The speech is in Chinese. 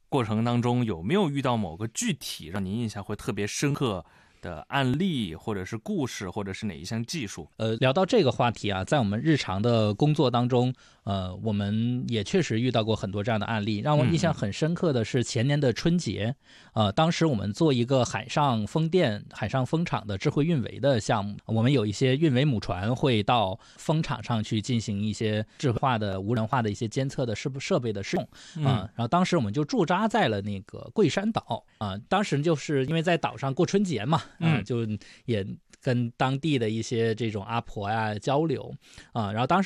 过程当中有没有遇到某个具体让您印象会特别深刻的案例，或者是故事，或者是哪一项技术？ 聊到这个话题啊，在我们日常的工作当中，我们也确实遇到过很多这样的案例。让我印象很深刻的是前年的春节，当时我们做一个海上风电、海上风场的智慧运维的项目，我们有一些运维母船会到风场上去进行一些智慧化的、无人化的一些监测的设备的使用然后当时我们就驻扎在了那个桂山岛当时就是因为在岛上过春节嘛，就也跟当地的一些这种阿婆呀交流然后当时